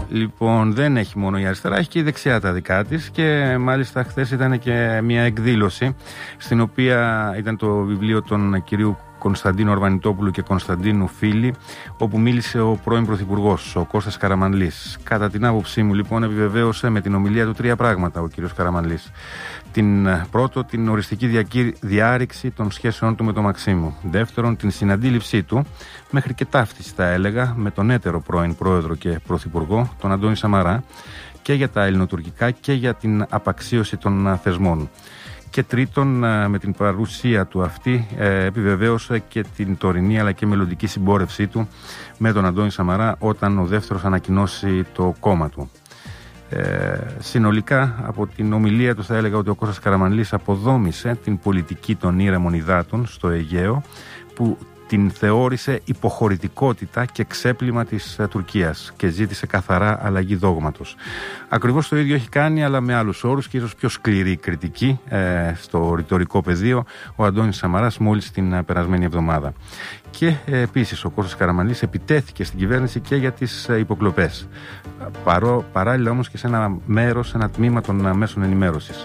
Λοιπόν, δεν έχει μόνο η αριστερά, έχει και η δεξιά τα δικά της και μάλιστα χθες ήταν και μια εκδήλωση στην οποία ήταν το βιβλίο των κυρίου Κωνσταντίνου Αρβανιτόπουλου και Κωνσταντίνου Φίλη, όπου μίλησε ο πρώην Πρωθυπουργός, ο Κώστας Καραμανλής. Κατά την άποψή μου, λοιπόν, επιβεβαίωσε με την ομιλία του 3 πράγματα ο κύριος Καραμανλής. Πρώτο, την οριστική διάρρηξη των σχέσεών του με τον Μαξίμου. Δεύτερον, την συναντήληψή του, μέχρι και ταύτιση θα έλεγα, με τον έτερο πρώην πρόεδρο και πρωθυπουργό, τον Αντώνη Σαμαρά, και για τα ελληνοτουρκικά και για την απαξίωση των θεσμών. Και τρίτον, με την παρουσία του αυτή, επιβεβαίωσε και την τωρινή αλλά και μελλοντική συμπόρευσή του με τον Αντώνη Σαμαρά όταν ο δεύτερος ανακοινώσει το κόμμα του. Συνολικά, από την ομιλία του θα έλεγα ότι ο Κώστας Καραμανλής αποδόμησε την πολιτική των ήρεμων υδάτων στο Αιγαίο, που την θεώρησε υποχωρητικότητα και ξέπλυμα της Τουρκίας και ζήτησε καθαρά αλλαγή δόγματος. Ακριβώς το ίδιο έχει κάνει, αλλά με άλλους όρους και ίσως πιο σκληρή κριτική στο ρητορικό πεδίο ο Αντώνης Σαμαράς μόλις την περασμένη εβδομάδα. Και επίσης ο Κώστας Καραμανλής επιτέθηκε στην κυβέρνηση και για τις υποκλοπές. Παράλληλα όμως και σε ένα τμήμα των μέσων ενημέρωσης.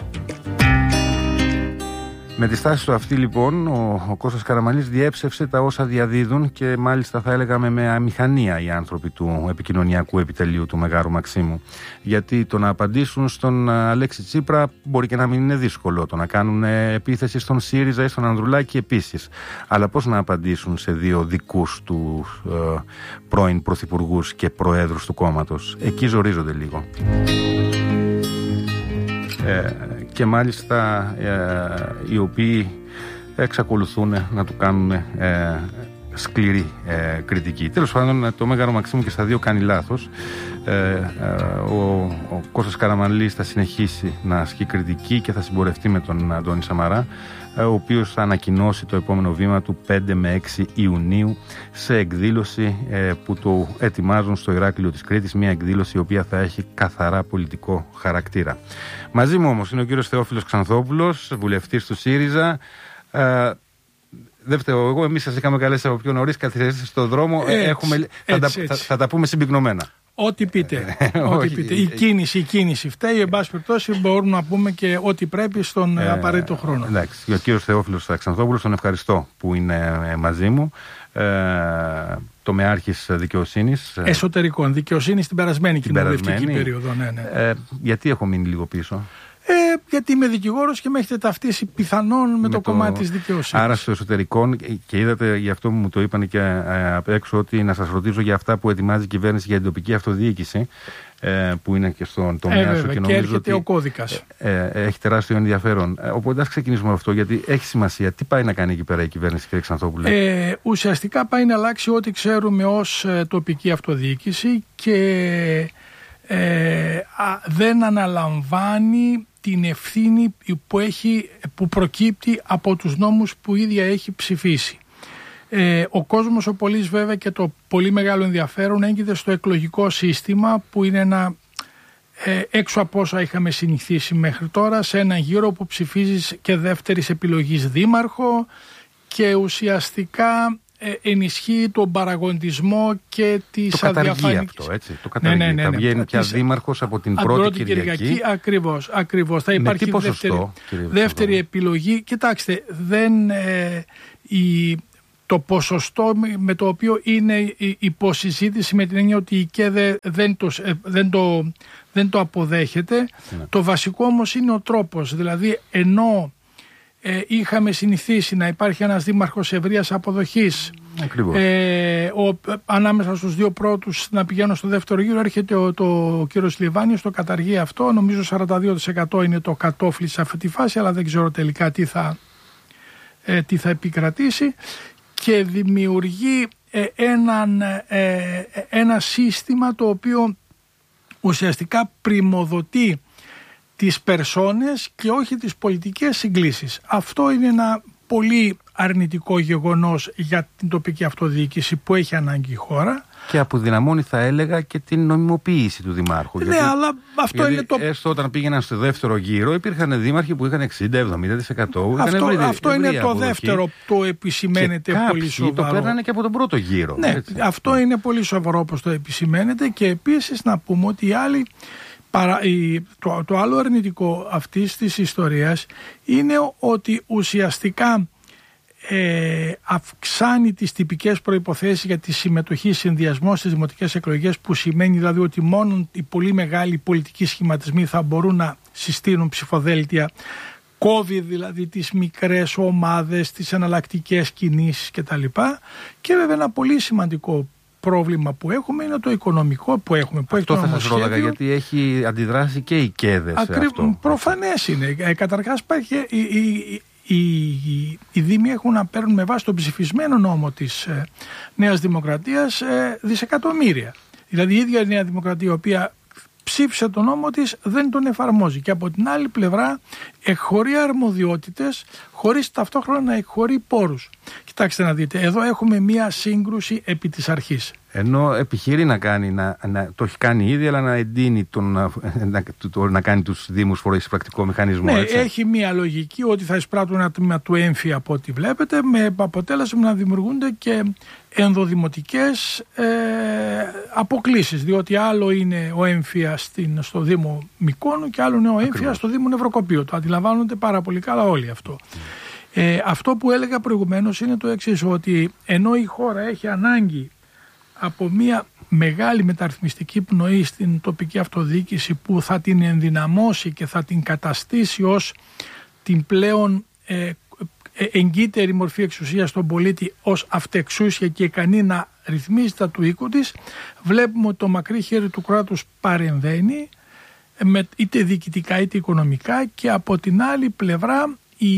Με τη στάση του αυτή, λοιπόν, ο Κώστας Καραμανλής διέψευσε τα όσα διαδίδουν και μάλιστα θα έλεγα με αμηχανία οι άνθρωποι του επικοινωνιακού επιτελείου του Μεγάρου Μαξίμου. Γιατί το να απαντήσουν στον Αλέξη Τσίπρα μπορεί και να μην είναι δύσκολο. Το να κάνουν επίθεση στον ΣΥΡΙΖΑ ή στον Ανδρουλάκη επίσης. Αλλά πώς να απαντήσουν σε 2 δικούς του πρώην πρωθυπουργούς και προέδρους του κόμματος? Εκεί ζορίζονται λίγο. Και μάλιστα οι οποίοι εξακολουθούν να του κάνουν σκληρή κριτική. Τέλος πάντων, το Μέγαρο Μαξίμου και στα 2 κάνει λάθος. Ο Κώστας Καραμανλής θα συνεχίσει να ασκεί κριτική και θα συμπορευτεί με τον Αντώνη Σαμαρά, ο οποίος θα ανακοινώσει το επόμενο βήμα του 5 με 6 Ιουνίου σε εκδήλωση που το ετοιμάζουν στο Ηράκλειο της Κρήτης, μια εκδήλωση η οποία θα έχει καθαρά πολιτικό χαρακτήρα. Μαζί μου όμως είναι ο κύριος Θεόφιλος Ξανθόπουλος, βουλευτής του ΣΥΡΙΖΑ. Δεν φταίω εγώ, εμείς σας είχαμε καλέσει από πιο νωρίς, καθυστερήσετε στον δρόμο, θα τα πούμε συμπυκνωμένα. Ό,τι πείτε. Η κίνηση φταίει, εν πάση περιπτώσει μπορούμε να πούμε και ό,τι πρέπει στον απαραίτητο χρόνο. Εντάξει, ο κύριος Θεόφιλος Ξανθόπουλος, τον ευχαριστώ που είναι μαζί μου. Τομεάρχης δικαιοσύνης. Εσωτερικών, δικαιοσύνης την περασμένη κοινοβουλευτική περίοδο. Ναι. Γιατί έχω μείνει λίγο πίσω? Γιατί είμαι δικηγόρος και με έχετε ταυτίσει πιθανόν με το κομμάτι της δικαιοσύνης. Άρα στο εσωτερικό, και είδατε, γι' αυτό μου το είπαν και απ' έξω, ότι να σας ρωτήσω για αυτά που ετοιμάζει η κυβέρνηση για την τοπική αυτοδιοίκηση, που είναι και στον τομέα σου, και νομίζω έρχεται ότι ο κώδικας. Έχει τεράστιο ενδιαφέρον. Οπότε ας ξεκινήσουμε από αυτό, γιατί έχει σημασία. Τι πάει να κάνει εκεί πέρα η κυβέρνηση, κύριε Ξανθόπουλε? Ουσιαστικά πάει να αλλάξει ό,τι ξέρουμε ως τοπική αυτοδιοίκηση και δεν αναλαμβάνει την ευθύνη που προκύπτει από τους νόμους που ίδια έχει ψηφίσει. Ο κόσμος ο πολίτης βέβαια και το πολύ μεγάλο ενδιαφέρον έγκυται στο εκλογικό σύστημα, που είναι ένα έξω από όσα είχαμε συνηθίσει μέχρι τώρα, σε ένα γύρο που ψηφίζεις και δεύτερης επιλογής δήμαρχο και ουσιαστικά ενισχύει τον παραγοντισμό και τις αδιαφάνειες. Το καταργεί αυτό, έτσι. Το καταργεί. Ναι. Θα βγαίνει πια δήμαρχος από την πρώτη Κυριακή. Ακριβώς. Θα υπάρχει δεύτερη επιλογή. Κοιτάξτε, το ποσοστό με το οποίο είναι υποσυζήτηση, με την έννοια ότι η ΚΕΔ δεν το αποδέχεται. Ναι. Το βασικό όμως είναι ο τρόπος. Δηλαδή, ενώ είχαμε συνηθίσει να υπάρχει ένας δήμαρχος ευρείας αποδοχής, ανάμεσα στους 2 πρώτους να πηγαίνουν στο δεύτερο γύρο, έρχεται ο κύριος Λιβάνιος, το καταργεί αυτό. Νομίζω 42% είναι το κατόφλι σε αυτή τη φάση, αλλά δεν ξέρω τελικά τι θα επικρατήσει, και δημιουργεί ένα σύστημα το οποίο ουσιαστικά πριμοδοτεί τις περσόνες και όχι τις πολιτικές συγκλήσεις. Αυτό είναι ένα πολύ αρνητικό γεγονός για την τοπική αυτοδιοίκηση που έχει ανάγκη η χώρα. Και αποδυναμώνει, θα έλεγα, και την νομιμοποίηση του δημάρχου. Ναι, αλλά αυτό είναι το. Έστω όταν πήγαιναν στο δεύτερο γύρο, υπήρχαν δήμαρχοι που είχαν 60-70%. Αυτό είναι το δεύτερο, το επισημαίνεται πολύ σοβαρό. Το παίρνανε και από τον πρώτο γύρο. Ναι, αυτό είναι πολύ σοβαρό όπως το επισημαίνεται, και επίσης να πούμε ότι οι άλλοι. Το άλλο αρνητικό αυτής της ιστορίας είναι ότι ουσιαστικά αυξάνει τις τυπικές προϋποθέσεις για τη συμμετοχή συνδυασμό στις δημοτικές εκλογές, που σημαίνει δηλαδή ότι μόνο οι πολύ μεγάλοι πολιτικοί σχηματισμοί θα μπορούν να συστήνουν ψηφοδέλτια, κόβει δηλαδή τις μικρές ομάδες, τις εναλλακτικές κινήσεις κτλ. Και βέβαια ένα πολύ σημαντικό πρόβλημα που έχουμε είναι το οικονομικό που έχουμε. Αυτό θα σας ρώταγα, γιατί έχει αντιδράσει και οι ΚΕΔΕ σε αυτό. Προφανές είναι. Καταρχάς υπάρχει οι Δήμοι έχουν να παίρνουν με βάση τον ψηφισμένο νόμο της Νέας Δημοκρατίας δισεκατομμύρια. Δηλαδή η ίδια η Νέα Δημοκρατία, η οποία ψήφισε τον νόμο της, δεν τον εφαρμόζει. Και από την άλλη πλευρά εκχωρεί αρμοδιότητες χωρίς ταυτόχρονα να εκχωρεί πόρους. Κοιτάξτε να δείτε, εδώ έχουμε μία σύγκρουση επί της αρχής. Ενώ επιχειρεί να κάνει, το έχει κάνει ήδη, αλλά να εντείνει να κάνει τους Δήμους φορείς πρακτικό μηχανισμό. Ναι, έτσι. Έχει μία λογική ότι θα εισπράττουν ένα τμήμα του έμφυα από ό,τι βλέπετε, με αποτέλεσμα να δημιουργούνται και ενδοδημοτικές αποκλίσεις. Διότι άλλο είναι ο έμφυα στο Δήμο Μικόνου και άλλο είναι ο έμφυα στο Δήμο Νευροκοπίου. Το αντιλαμβάνονται πάρα πολύ καλά όλοι αυτό. Αυτό που έλεγα προηγουμένως είναι το εξής, ότι ενώ η χώρα έχει ανάγκη από μια μεγάλη μεταρρυθμιστική πνοή στην τοπική αυτοδιοίκηση που θα την ενδυναμώσει και θα την καταστήσει ως την πλέον εγκύτερη μορφή εξουσίας στον πολίτη, ως αυτεξούσια και ικανή να ρυθμίζει τα του οίκου της, βλέπουμε ότι το μακρύ χέρι του κράτους παρεμβαίνει είτε διοικητικά είτε οικονομικά, και από την άλλη πλευρά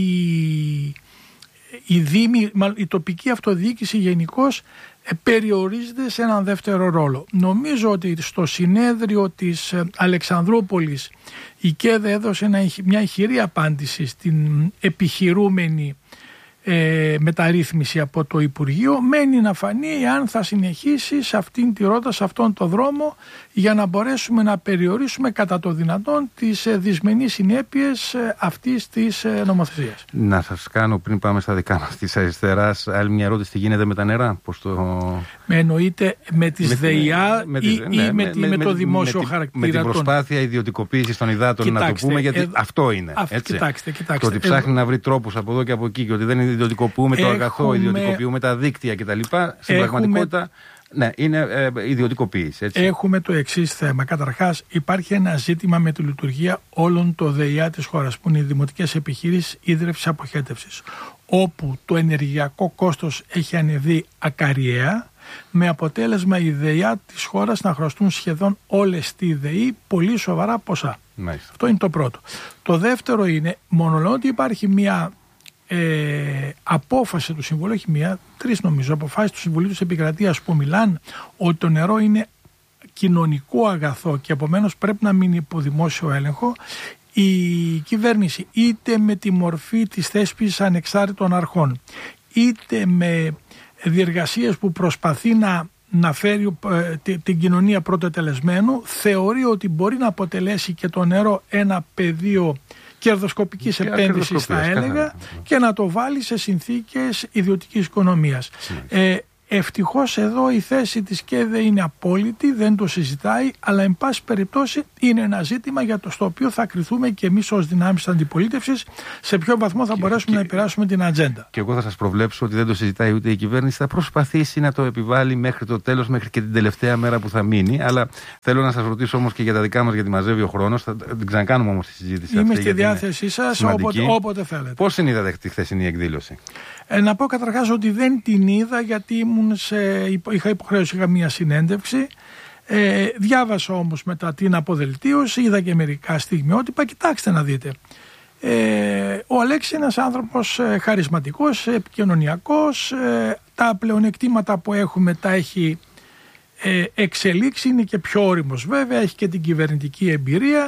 η τοπική αυτοδιοίκηση γενικώς περιορίζεται σε έναν δεύτερο ρόλο. Νομίζω ότι στο συνέδριο της Αλεξανδρούπολης η ΚΕΔΕ έδωσε μια ηχηρή απάντηση στην επιχειρούμενη μεταρρύθμιση από το Υπουργείο. Μένει να φανεί αν θα συνεχίσει σε αυτήν τη ρότα, σε αυτόν τον δρόμο, για να μπορέσουμε να περιορίσουμε κατά το δυνατόν τις δυσμενείς συνέπειες αυτής της νομοθεσίας. Να σας κάνω, πριν πάμε στα δικά μας της αριστεράς, άλλη μια ερώτηση: τι γίνεται με τα νερά? Εννοείται με τις ΔΕΙΑ ή με το δημόσιο χαρακτήρα? Με την προσπάθεια ιδιωτικοποίησης των υδάτων, να το πούμε, γιατί αυτό είναι. Κοιτάξτε. Το ότι ψάχνει να βρει τρόπους από εδώ και από εκεί, και ότι δεν ιδιωτικοποιούμε το αγαθό, ιδιωτικοποιούμε τα δίκτυα κτλ. Στην πραγματικότητα, ναι, είναι ιδιωτικοποίηση. Έτσι. Έχουμε το εξής θέμα. Καταρχάς, υπάρχει ένα ζήτημα με τη λειτουργία όλων των ΔΕΙΑ της χώρας, που είναι οι δημοτικές επιχειρήσεις ίδρυυσης αποχέτευσης, όπου το ενεργειακό κόστος έχει ανεβεί ακαριαία, με αποτέλεσμα οι ΔΕΙΑ της χώρας να χρωστούν σχεδόν όλες τη ΔΕΗ πολύ σοβαρά ποσά. Μάλιστα. Αυτό είναι το πρώτο. Το δεύτερο είναι, μόνο ότι υπάρχει μια απόφαση του Συμβουλίου, όχι μία, τρεις νομίζω αποφάσεις του Συμβουλίου της Επικρατείας, που μιλάνε ότι το νερό είναι κοινωνικό αγαθό και επομένως πρέπει να μείνει υπό δημόσιο έλεγχο. Η κυβέρνηση, είτε με τη μορφή της θέσπισης ανεξάρτητων αρχών, είτε με διεργασίες που προσπαθεί να φέρει την κοινωνία πρωτοτελεσμένου, θεωρεί ότι μπορεί να αποτελέσει και το νερό ένα πεδίο κερδοσκοπικής επένδυσης, θα έλεγα, και να το βάλει σε συνθήκες ιδιωτικής οικονομίας. Ευτυχώς εδώ η θέση της ΚΕΔΕ είναι απόλυτη, δεν το συζητάει, αλλά εν πάση περιπτώσει είναι ένα ζήτημα στο οποίο θα κριθούμε και εμείς ως δυνάμεις της αντιπολίτευσης, σε ποιο βαθμό θα μπορέσουμε να επηρεάσουμε την ατζέντα. Και εγώ θα σας προβλέψω ότι δεν το συζητάει ούτε η κυβέρνηση, θα προσπαθήσει να το επιβάλλει μέχρι το τέλος, μέχρι και την τελευταία μέρα που θα μείνει. Αλλά θέλω να σας ρωτήσω όμως και για τα δικά μας, γιατί μαζεύει ο χρόνος. Θα την ξανακάνουμε όμως τη συζήτηση. Είμαι στη διάθεσή σας όποτε θέλετε. Πώς την είδατε τη χθεσινή εκδήλωση? Να πω καταρχάς ότι δεν την είδα, γιατί είχα υποχρέωση, είχα μία συνέντευξη. Διάβασα όμως μετά την αποδελτίωση, είδα και μερικά στιγμιότυπα. Κοιτάξτε να δείτε. Ο Αλέξης είναι ένας άνθρωπος χαρισματικός, επικοινωνιακός. Τα πλεονεκτήματα που έχουμε τα έχει εξελίξει, είναι και πιο όριμος βέβαια, έχει και την κυβερνητική εμπειρία.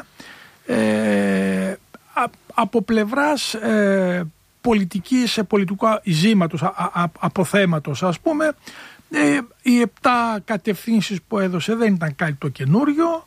Από πλευράς πολιτικού ειζήματος, αποθέματος ας πούμε, Οι 7 κατευθύνσεις που έδωσε δεν ήταν κάτι το καινούριο.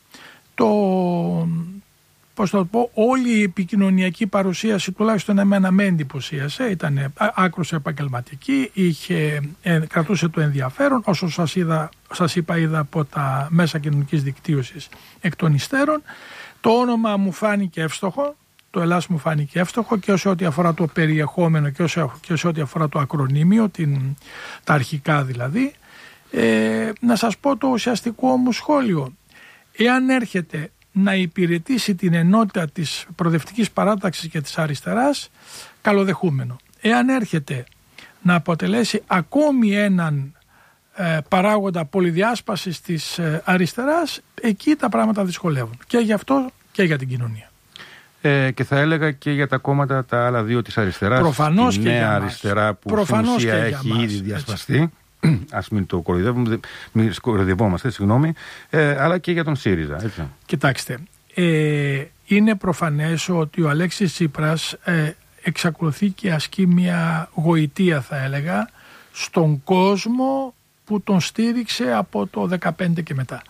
Πώς θα το πω, όλη η επικοινωνιακή παρουσίαση, τουλάχιστον εμένα με εντυπωσίασε, ήταν άκρως επαγγελματική, κρατούσε το ενδιαφέρον, όσο σας είπα είδα από τα μέσα κοινωνικής δικτύωσης εκ των υστέρων. Το όνομα μου φάνηκε εύστοχο, το Ελλάς μου φάνηκε εύστοχο και όσο ό,τι αφορά το περιεχόμενο και όσο ό,τι αφορά το ακρονίμιο, τα αρχικά δηλαδή. Να σας πω το ουσιαστικό μου σχόλιο. Εάν έρχεται να υπηρετήσει την ενότητα της προοδευτικής παράταξης και της αριστεράς, καλοδεχούμενο. Εάν έρχεται να αποτελέσει ακόμη έναν παράγοντα πολυδιάσπασης της αριστεράς, εκεί τα πράγματα δυσκολεύουν. Και γι' αυτό και για την κοινωνία. Και θα έλεγα και για τα κόμματα τα άλλα δύο της αριστεράς. Προφανώς τη και νέα για αριστερά που προφανώς στην ουσία έχει ήδη διασπαστεί. Ας μην το κοροϊδευόμαστε, συγγνώμη, αλλά και για τον ΣΥΡΙΖΑ. Έτσι. Κοιτάξτε, είναι προφανές ότι ο Αλέξης Τσίπρας εξακολουθεί και ασκεί μια γοητεία, θα έλεγα, στον κόσμο που τον στήριξε από το 2015 και μετά.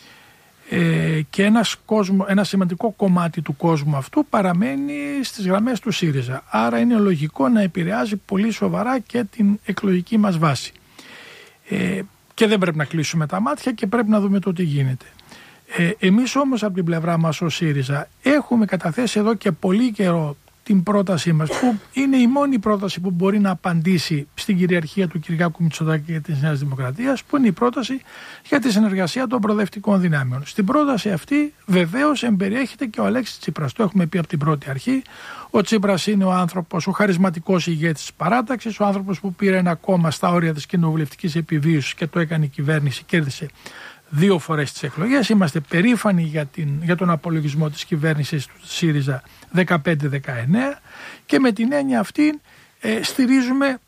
Και ένα σημαντικό κομμάτι του κόσμου αυτού παραμένει στις γραμμές του ΣΥΡΙΖΑ. Άρα είναι λογικό να επηρεάζει πολύ σοβαρά και την εκλογική μας βάση. Και δεν πρέπει να κλείσουμε τα μάτια και πρέπει να δούμε το τι γίνεται. Εμείς όμως από την πλευρά μας ως ΣΥΡΙΖΑ έχουμε καταθέσει εδώ και πολύ καιρό την πρότασή μας, που είναι η μόνη πρόταση που μπορεί να απαντήσει στην κυριαρχία του Κυριάκου Μητσοτάκη και της Νέας Δημοκρατίας, που είναι η πρόταση για τη συνεργασία των προοδευτικών δυνάμεων. Στην πρόταση αυτή βεβαίως εμπεριέχεται και ο Αλέξης Τσίπρας. Το έχουμε πει από την πρώτη αρχή. Ο Τσίπρας είναι ο άνθρωπος, ο χαρισματικός ηγέτης της παράταξης, ο άνθρωπος που πήρε ένα κόμμα στα όρια της κοινοβουλευτικής επιβίωσης και το έκανε η κυβέρνηση, κέρδισε 2 φορές τις εκλογές. Είμαστε περήφανοι για τον απολογισμό της κυβέρνησης του ΣΥΡΙΖΑ 15-19 και με την έννοια αυτή στηρίζουμε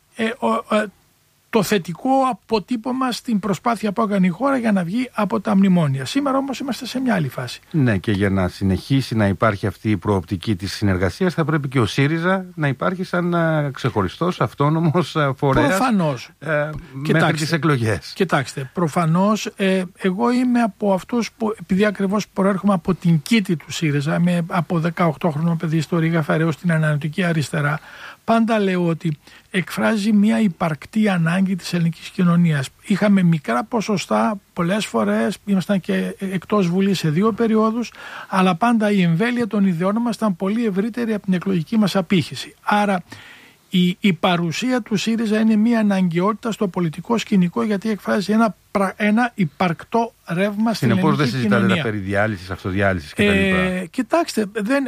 το θετικό αποτύπωμα στην προσπάθεια που έκανε η χώρα για να βγει από τα μνημόνια. Σήμερα όμως είμαστε σε μια άλλη φάση. Ναι, και για να συνεχίσει να υπάρχει αυτή η προοπτική της συνεργασίας θα πρέπει και ο ΣΥΡΙΖΑ να υπάρχει σαν ξεχωριστός αυτόνομος φορέας. Προφανώς. Μέχρι τις εκλογές. Κοιτάξτε, προφανώς εγώ είμαι από αυτούς που, επειδή ακριβώς προέρχομαι από την κήτη του ΣΥΡΙΖΑ, είμαι από 18χρονο παιδί στο Ρήγα Φεραίος στην ανανεωτική αριστερά, πάντα λέω ότι εκφράζει μια υπαρκτή ανάγκη της ελληνικής κοινωνίας. Είχαμε μικρά ποσοστά, πολλές φορές ήμασταν και εκτός Βουλής σε 2 περιόδους, αλλά πάντα η εμβέλεια των ιδεών μας ήταν πολύ ευρύτερη από την εκλογική μας απήχηση. Άρα η παρουσία του ΣΥΡΙΖΑ είναι μια αναγκαιότητα στο πολιτικό σκηνικό, γιατί εκφράζει ένα υπαρκτό ρεύμα στην ελληνική κοινωνία. Συνεπώς δεν συζητάτε τα περί διάλυσης, αυτοδιάλυσης κτλ. Κοιτάξτε,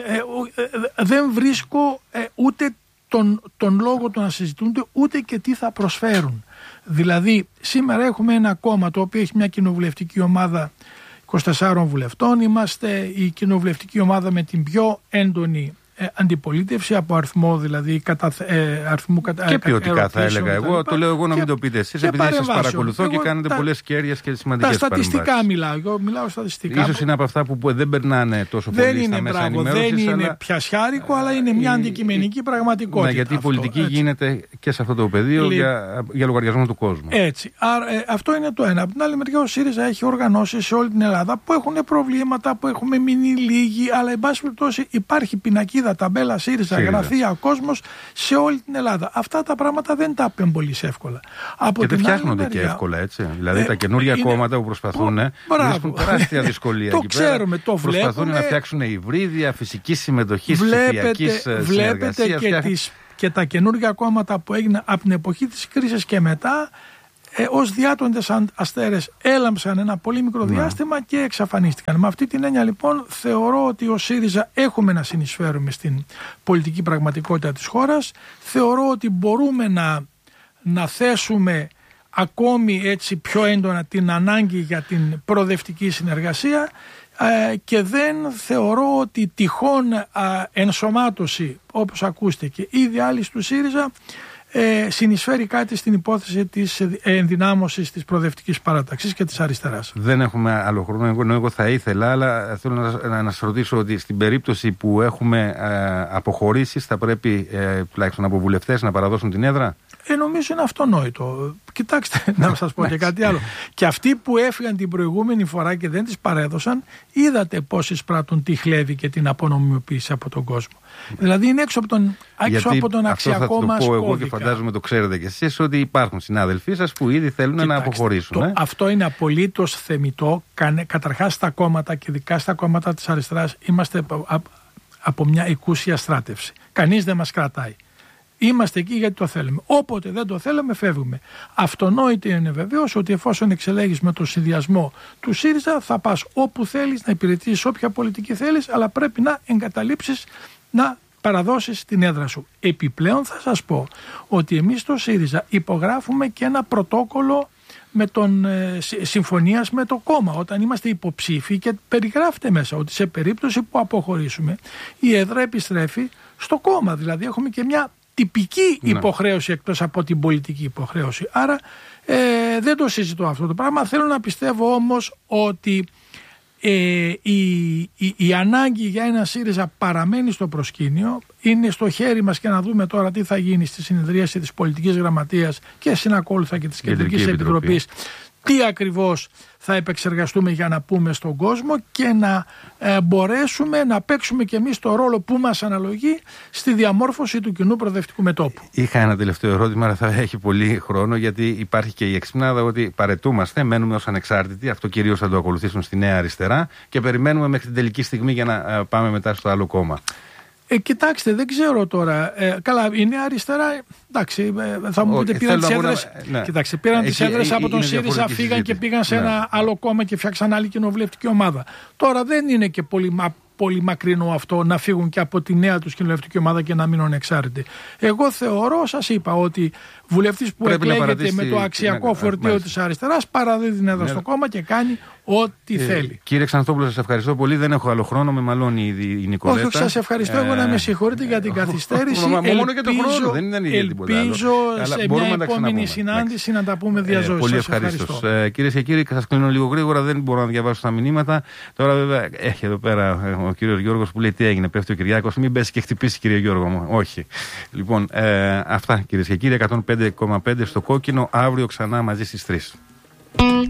δεν βρίσκω ούτε τον λόγο του να συζητούνται, ούτε και τι θα προσφέρουν. Δηλαδή σήμερα έχουμε ένα κόμμα το οποίο έχει μια κοινοβουλευτική ομάδα 24 βουλευτών. Είμαστε η κοινοβουλευτική ομάδα με την πιο έντονη αντιπολίτευση από αριθμό, δηλαδή αριθμού και ποιοτικά θα έλεγα εγώ. Το λέω εγώ, να μην το πείτε εσείς, επειδή σας παρακολουθώ και κάνετε πολλές κέρδιες και σημαντικές παρεμβάσεις. Τα στατιστικά μιλάω, εγώ μιλάω στατιστικά. Ίσως είναι από αυτά που δεν περνάνε τόσο πολύ στα μέσα ενημέρωσης. Δεν είναι πιασιάρικο, αλλά είναι μια αντικειμενική πραγματικότητα. Ναι, γιατί η πολιτική γίνεται και σε αυτό το πεδίο για λογαριασμό του κόσμου. Έτσι. Άρα, αυτό είναι το ένα. Από την άλλη μεριά, ο ΣΥΡΙΖΑ έχει οργανώσεις σε όλη την Ελλάδα που έχουν προβλήματα, που έχουμε μείνει λίγοι, αλλά εν πάση περιπτώσει υπάρχει πινακίδα, ταμπέλα ΣΥΡΙΖΑ, γραφεία, κόσμος σε όλη την Ελλάδα. Αυτά τα πράγματα δεν τα απεμπολείς εύκολα. Και δεν φτιάχνονται και εύκολα, έτσι. Δηλαδή τα καινούργια κόμματα που προσπαθούν βρίσκουν τεράστια δυσκολία. Το ξέρουμε, το βλέπουμε. Προσπαθούν να φτιάξουν υβρίδια, φυσική συμμετοχή, ψηφιακής συνεργασίας. Και τα καινούργια κόμματα που έγιναν από την εποχή της κρίσης και μετά, ως διάτοντες αστέρες έλαμψαν ένα πολύ μικρό διάστημα και εξαφανίστηκαν. Με αυτή την έννοια λοιπόν θεωρώ ότι ο ΣΥΡΙΖΑ έχουμε να συνεισφέρουμε στην πολιτική πραγματικότητα της χώρας. Θεωρώ ότι μπορούμε να θέσουμε ακόμη έτσι πιο έντονα την ανάγκη για την προοδευτική συνεργασία και δεν θεωρώ ότι τυχόν ενσωμάτωση, όπως ακούστηκε, ή διάλυση του ΣΥΡΙΖΑ συνεισφέρει κάτι στην υπόθεση της ενδυνάμωσης της προοδευτικής παράταξης και της αριστεράς. Δεν έχουμε άλλο χρόνο. Εγώ θα ήθελα, αλλά θέλω να σας ρωτήσω ότι στην περίπτωση που έχουμε αποχωρήσεις θα πρέπει τουλάχιστον από βουλευτές να παραδώσουν την έδρα. Νομίζω είναι αυτονόητο. Κοιτάξτε, να σας πω και κάτι άλλο. Και αυτοί που έφυγαν την προηγούμενη φορά και δεν τις παρέδωσαν, είδατε πώς εισπράττουν τη χλέβη και την απονομιμοποίηση από τον κόσμο. Δηλαδή είναι έξω από τον αξιακό μας κώδικα. Εγώ και φαντάζομαι το ξέρετε κι εσείς ότι υπάρχουν συνάδελφοί σας που ήδη θέλουν να αποχωρήσουν. Αυτό είναι απολύτως θεμιτό. Καταρχάς στα κόμματα και ειδικά στα κόμματα της αριστεράς είμαστε από μια οικούσια στράτευση. Κανείς δεν μας κρατάει. Είμαστε εκεί γιατί το θέλουμε. Όποτε δεν το θέλουμε, φεύγουμε. Αυτονόητο είναι βεβαίως ότι εφόσον εξελέγεις με το συνδυασμό του ΣΥΡΙΖΑ, θα πας όπου θέλεις, να υπηρετήσεις όποια πολιτική θέλεις, αλλά πρέπει να εγκαταλείψεις, να παραδώσεις την έδρα σου. Επιπλέον θα σας πω ότι εμείς στο ΣΥΡΙΖΑ υπογράφουμε και ένα πρωτόκολλο συμφωνίας με το κόμμα όταν είμαστε υποψήφοι, και περιγράφεται μέσα ότι σε περίπτωση που αποχωρήσουμε η έδρα επιστρέφει στο κόμμα. Δηλαδή έχουμε και μια τυπική υποχρέωση εκτός από την πολιτική υποχρέωση. Άρα δεν το συζητώ αυτό το πράγμα. Θέλω να πιστεύω όμως ότι η ανάγκη για ένα ΣΥΡΙΖΑ παραμένει στο προσκήνιο. Είναι στο χέρι μας και να δούμε τώρα τι θα γίνει στη συνεδρίαση της Πολιτικής Γραμματείας και συνακόλουθα και της Κεντρικής Επιτροπής. Τι ακριβώς θα επεξεργαστούμε για να πούμε στον κόσμο και να μπορέσουμε να παίξουμε και εμείς το ρόλο που μας αναλογεί στη διαμόρφωση του κοινού προοδευτικού μετώπου. Είχα ένα τελευταίο ερώτημα, αλλά θα έχει πολύ χρόνο, γιατί υπάρχει και η εξυπνάδα ότι παρετούμαστε, μένουμε ως ανεξάρτητοι. Αυτό κυρίως θα το ακολουθήσουν στη Νέα Αριστερά και περιμένουμε μέχρι την τελική στιγμή για να πάμε μετά στο άλλο κόμμα. Κοιτάξτε, δεν ξέρω τώρα. Καλά, η Νέα Αριστερά, εντάξει, θα μου πείτε, πήραν τις έδρες. Ναι. Κοιτάξτε, πήραν τις έδρες από τον ΣΥΡΙΖΑ, φύγαν και πήγαν σε ένα άλλο κόμμα και φτιάξαν άλλη κοινοβουλευτική ομάδα. Τώρα δεν είναι και πολύ μακρινό αυτό να φύγουν και από τη νέα τους κοινοβουλευτική ομάδα και να μείνουν ανεξάρτητοι. Εγώ θεωρώ, σας είπα, ότι βουλευτής που εκλέγεται με το αξιακό φορτίο της αριστεράς παραδίδει την έδρα στο κόμμα και κάνει ό,τι θέλει. Κύριε Ξανθόπουλο, σας ευχαριστώ πολύ. Δεν έχω άλλο χρόνο, με μαλώνει η Νικολέτα. Όχι, σας ευχαριστώ εγώ να με συγχωρείτε για την καθυστέρηση. Μόνο για τον χρόνο, δεν είναι για τίποτα άλλο. Ελπίζω σε μια επόμενη συνάντηση να τα πούμε διαζώσεις. Πολύ ευχαριστώ. Κυρίες και κύριοι, σας κλείνω λίγο γρήγορα, δεν μπορώ να διαβάσω τα μηνύματα. Τώρα βέβαια έχει εδώ πέρα ο κύριος Γιώργος που λέει τι έγινε, πέφτει ο Κυριάκος. Μην πέσει και χτυπήσει, κύριε Γιώργο μου. Όχι. Λοιπόν, αυτά κυρίες και κύριοι, 105,5 στο κόκκινο, αύριο ξανά μαζί στις 3.